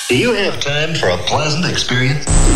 Do you have time for a pleasant experience?